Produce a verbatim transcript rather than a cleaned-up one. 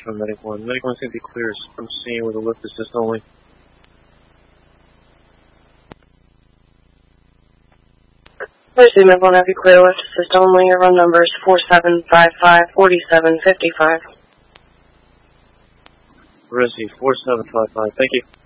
from Medic one. Medic one's going to be clear from scene with a lift assist only. Mercy, Medic one, have you clear lift assist only. Your run number is four seven five five, four seven five five. Resi, four seven five five, thank you.